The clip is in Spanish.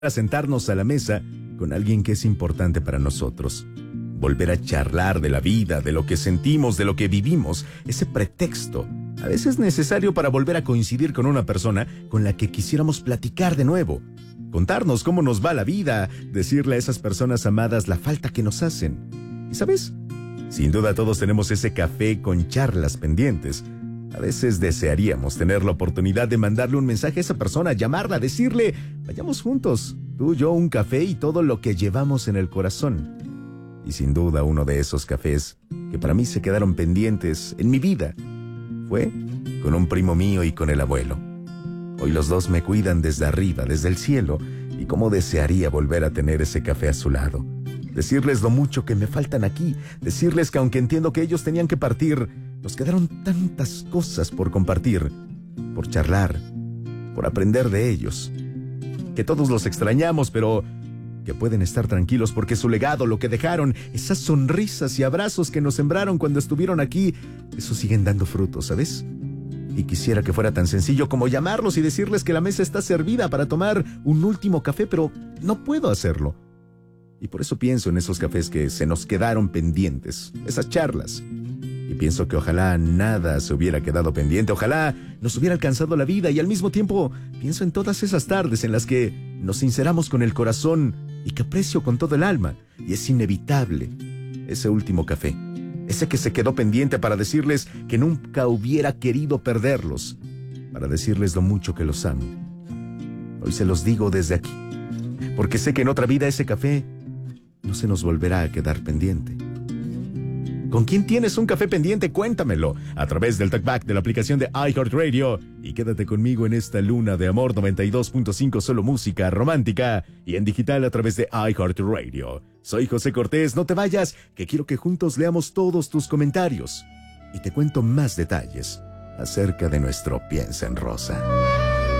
a sentarnos a la mesa con alguien que es importante para nosotros. Volver a charlar de la vida, de lo que sentimos, de lo que vivimos. Ese pretexto a veces es necesario para volver a coincidir con una persona con la que quisiéramos platicar de nuevo. Contarnos cómo nos va la vida, decirle a esas personas amadas la falta que nos hacen. ¿Y sabes? Sin duda todos tenemos ese café con charlas pendientes. A veces desearíamos tener la oportunidad de mandarle un mensaje a esa persona, llamarla, decirle, vayamos juntos, tú, yo, un café y todo lo que llevamos en el corazón. Y sin duda uno de esos cafés que para mí se quedaron pendientes en mi vida fue con un primo mío y con el abuelo. Hoy los dos me cuidan desde arriba, desde el cielo, y cómo desearía volver a tener ese café a su lado. Decirles lo mucho que me faltan aquí, decirles que aunque entiendo que ellos tenían que partir, nos quedaron tantas cosas por compartir, por charlar, por aprender de ellos. Que todos los extrañamos, pero que pueden estar tranquilos porque su legado, lo que dejaron, esas sonrisas y abrazos que nos sembraron cuando estuvieron aquí, eso siguen dando frutos, ¿sabes? Y quisiera que fuera tan sencillo como llamarlos y decirles que la mesa está servida para tomar un último café, pero no puedo hacerlo. Y por eso pienso en esos cafés que se nos quedaron pendientes, esas charlas. Y pienso que ojalá nada se hubiera quedado pendiente, ojalá nos hubiera alcanzado la vida, y al mismo tiempo pienso en todas esas tardes en las que nos sinceramos con el corazón y que aprecio con todo el alma. Y es inevitable ese último café, ese que se quedó pendiente para decirles que nunca hubiera querido perderlos, para decirles lo mucho que los amo. Hoy se los digo desde aquí, porque sé que en otra vida ese café no se nos volverá a quedar pendiente. ¿Con quién tienes un café pendiente? Cuéntamelo a través del talkback de la aplicación de iHeartRadio y quédate conmigo en esta luna de amor 92.5, solo música romántica, y en digital a través de iHeartRadio. Soy José Cortés, no te vayas, que quiero que juntos leamos todos tus comentarios y te cuento más detalles acerca de nuestro Piensa en Rosa.